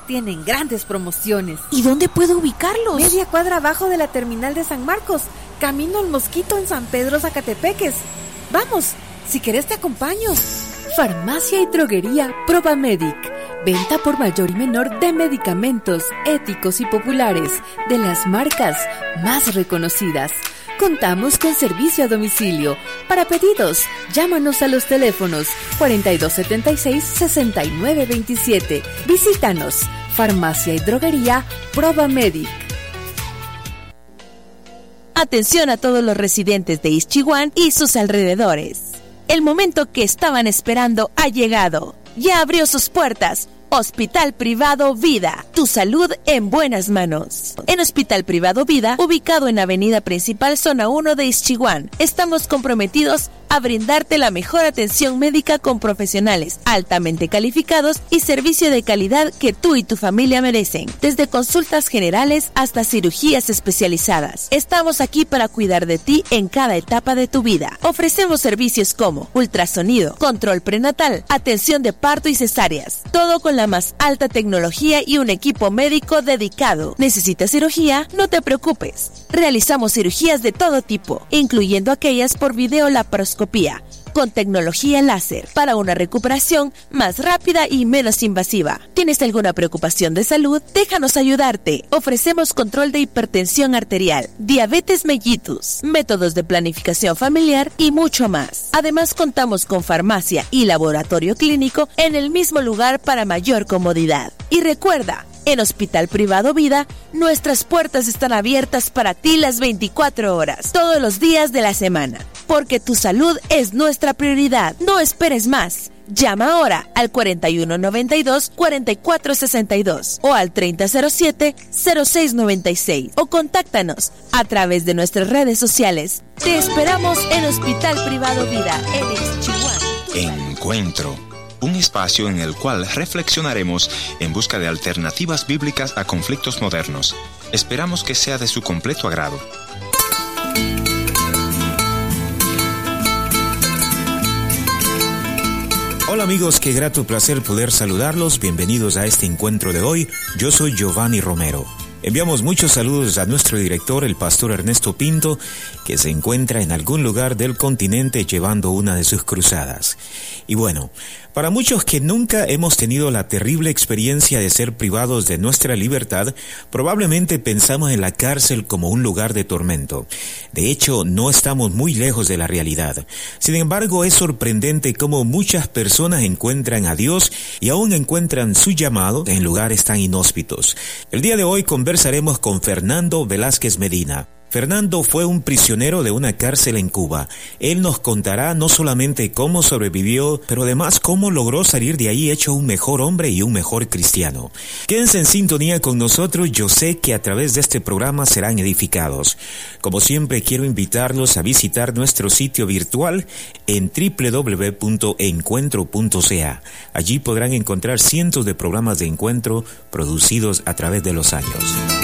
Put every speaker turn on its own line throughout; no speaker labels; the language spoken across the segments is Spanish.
tienen grandes promociones.
¿Y dónde puedo ubicarlos?
Media cuadra abajo de la terminal de San Marcos, camino al Mosquito en San Pedro Zacatepeques. Vamos, si querés te acompaño.
Farmacia y droguería Provamedic. Venta por mayor y menor de medicamentos éticos y populares de las marcas más reconocidas. Contamos con servicio a domicilio. Para pedidos, llámanos a los teléfonos 4276-6927. Visítanos. Farmacia y droguería Provamedic.
Atención a todos los residentes de Ixchihuán y sus alrededores. El momento que estaban esperando ha llegado. Ya abrió sus puertas. Hospital Privado Vida, tu salud en buenas manos. En Hospital Privado Vida, ubicado en Avenida Principal, Zona 1 de Ixchihuán, estamos comprometidos a brindarte la mejor atención médica con profesionales altamente calificados y servicio de calidad que tú y tu familia merecen. Desde consultas generales hasta cirugías especializadas. Estamos aquí para cuidar de ti en cada etapa de tu vida. Ofrecemos servicios como ultrasonido, control prenatal, atención de parto y cesáreas. Todo con la más alta tecnología y un equipo médico dedicado. ¿Necesitas cirugía? No te preocupes. Realizamos cirugías de todo tipo, incluyendo aquellas por videolaparoscopía, con tecnología láser, para una recuperación más rápida y menos invasiva. ¿Tienes alguna preocupación de salud? Déjanos ayudarte. Ofrecemos control de hipertensión arterial, diabetes mellitus, métodos de planificación familiar y mucho más. Además, contamos con farmacia y laboratorio clínico en el mismo lugar para mayor comodidad. Y recuerda, en Hospital Privado Vida, nuestras puertas están abiertas para ti las 24 horas, todos los días de la semana, porque tu salud es nuestra prioridad. No esperes más. Llama ahora al 4192-4462 o al 3007-0696 o contáctanos a través de nuestras redes sociales. Te esperamos en Hospital Privado Vida en Ixchihuán.
Encuentro. Un espacio en el cual reflexionaremos en busca de alternativas bíblicas a conflictos modernos. Esperamos que sea de su completo agrado.
Hola amigos, qué grato placer poder saludarlos. Bienvenidos a este encuentro de hoy. Yo soy Giovanni Romero. Enviamos muchos saludos a nuestro director, el pastor Ernesto Pinto, que se encuentra en algún lugar del continente llevando una de sus cruzadas. Y bueno, para muchos que nunca hemos tenido la terrible experiencia de ser privados de nuestra libertad, probablemente pensamos en la cárcel como un lugar de tormento. De hecho, no estamos muy lejos de la realidad. Sin embargo, es sorprendente cómo muchas personas encuentran a Dios y aún encuentran su llamado en lugares tan inhóspitos. El día de hoy conversaremos con Fernando Velázquez Medina. Fernando fue un prisionero de una cárcel en Cuba. Él nos contará no solamente cómo sobrevivió, pero además cómo logró salir de ahí hecho un mejor hombre y un mejor cristiano. Quédense en sintonía con nosotros, yo sé que a través de este programa serán edificados. Como siempre, quiero invitarlos a visitar nuestro sitio virtual en www.encuentro.ca. Allí podrán encontrar cientos de programas de encuentro producidos a través de los años.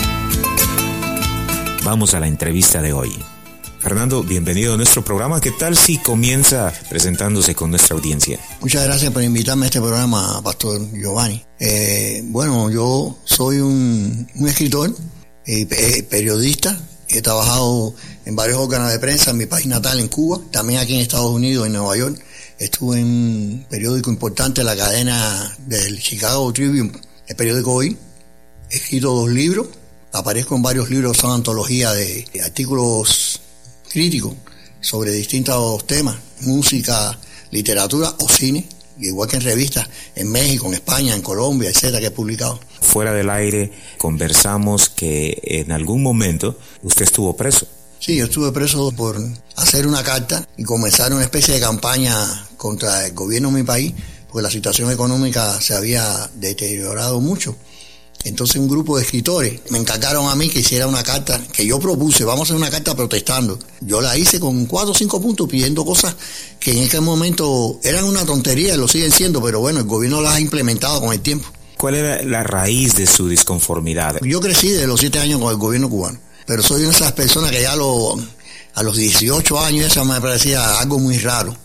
Vamos a la entrevista de hoy. Fernando, bienvenido a nuestro programa. ¿Qué tal si comienza presentándose con nuestra audiencia?
Muchas gracias por invitarme a este programa, Pastor Giovanni. Bueno, yo soy un escritor, periodista. He trabajado en varios órganos de prensa en mi país natal, en Cuba, también aquí en Estados Unidos, en Nueva York. Estuve en un periódico importante, la cadena del Chicago Tribune, el periódico Hoy. He escrito 2 libros. Aparezco en varios libros, son antologías de artículos críticos sobre distintos temas, música, literatura o cine, igual que en revistas en México, en España, en Colombia, etcétera, que he publicado.
Fuera del aire conversamos que en algún momento usted estuvo preso.
Sí, yo estuve preso por hacer una carta y comenzar una especie de campaña contra el gobierno de mi país, porque la situación económica se había deteriorado mucho. Entonces un grupo de escritores me encargaron a mí que hiciera una carta que yo propuse, vamos a hacer una carta protestando. Yo la hice con 4 o 5 puntos pidiendo cosas que en aquel momento eran una tontería, lo siguen siendo, pero bueno, el gobierno las ha implementado con el tiempo.
¿Cuál era la raíz de su disconformidad?
Yo crecí de los 7 años con el gobierno cubano, pero soy una de esas personas que ya a los 18 años eso me parecía algo muy raro.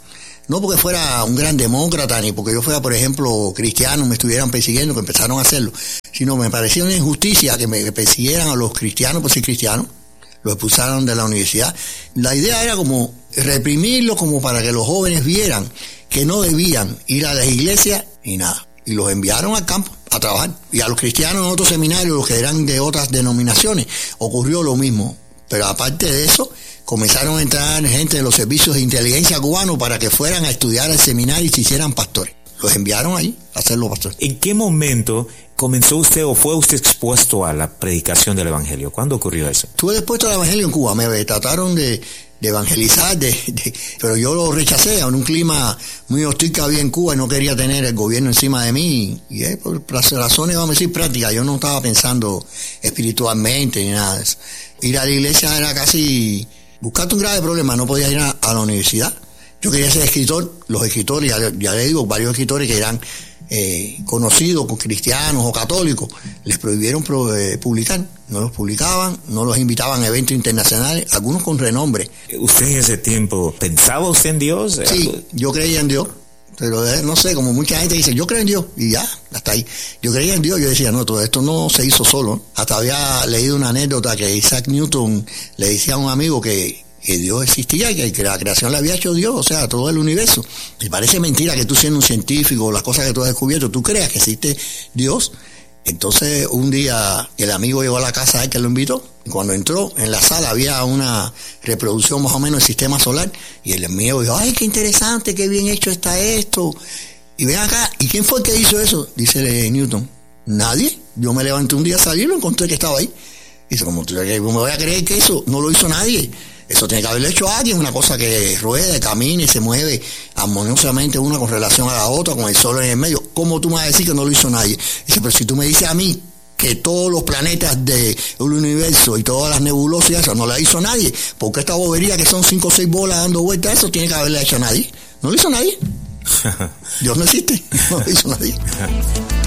No porque fuera un gran demócrata, ni porque yo fuera, por ejemplo, cristiano, me estuvieran persiguiendo, que empezaron a hacerlo, sino me parecía una injusticia que me persiguieran a los cristianos por ser cristianos, los expulsaron de la universidad. La idea era como reprimirlos, como para que los jóvenes vieran que no debían ir a las iglesias y nada. Y los enviaron al campo a trabajar. Y a los cristianos en otros seminarios, los que eran de otras denominaciones, ocurrió lo mismo. Pero aparte de eso, comenzaron a entrar gente de los servicios de inteligencia cubanos para que fueran a estudiar al seminario y se hicieran pastores. Los enviaron ahí a ser los pastores.
¿En qué momento comenzó usted o fue usted expuesto a la predicación del evangelio? ¿Cuándo ocurrió eso?
Estuve expuesto al evangelio en Cuba. Me trataron de evangelizar, pero yo lo rechacé en un clima muy hostil que había en Cuba y no quería tener el gobierno encima de mí. Y por razones, vamos a decir, prácticas. Yo no estaba pensando espiritualmente ni nada de eso. Ir a la iglesia era casi buscarte un grave problema. No podía ir a la universidad. Yo quería ser escritor. Los escritores, ya le digo, varios escritores que eran conocidos con cristianos o católicos, les prohibieron publicar. No los publicaban, no los invitaban a eventos internacionales, algunos con renombre.
¿Usted en ese tiempo pensaba usted en Dios?
Sí, yo creía en Dios, pero no sé, como mucha gente dice, yo creo en Dios, y ya, hasta ahí. Yo creía en Dios, yo decía, no, todo esto no se hizo solo. Hasta había leído una anécdota que Isaac Newton le decía a un amigo que Dios existía y que la creación la había hecho Dios, o sea, todo el universo. Y parece mentira que tú, siendo un científico, las cosas que tú has descubierto, tú creas que existe Dios. Entonces, un día el amigo llegó a la casa a él que lo invitó, y cuando entró en la sala había una reproducción más o menos del sistema solar, y el amigo dijo, ay, qué interesante, qué bien hecho está esto. Y ven acá, ¿y quién fue el que hizo eso? Dice Newton, nadie. Yo me levanté un día a salir y lo encontré que estaba ahí. Dice, ¿cómo me voy a creer que eso no lo hizo nadie? Eso tiene que haberlo hecho alguien, una cosa que rueda, camina y se mueve armoniosamente una con relación a la otra, con el sol en el medio. ¿Cómo tú me vas a decir que no lo hizo nadie? Dice, pero si tú me dices a mí que todos los planetas del universo y todas las nebulosas y eso no la hizo nadie, ¿por qué esta bobería que son 5 o 6 bolas dando vueltas? Eso tiene que haberle hecho nadie. No lo hizo nadie. Dios no existe, no lo hizo nadie.